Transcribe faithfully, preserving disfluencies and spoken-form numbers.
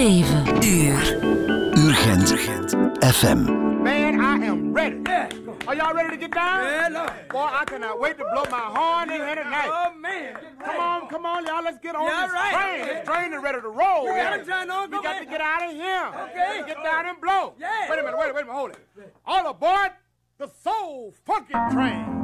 zeven uur. Urgent, Urgent F M. Man, I am ready. Yeah. Are y'all ready to get down? Yeah, no. Boy, I cannot wait to blow my horn in here tonight. Oh, man. Come on, come on, y'all. Let's get on Yeah, this right. train. This train is ready to roll. You got man. him trying on, We go got man. to get out of here. Okay. Get down and blow. Yeah. Wait a minute, wait a minute, wait a minute, hold it. All aboard the Soul Funky Train.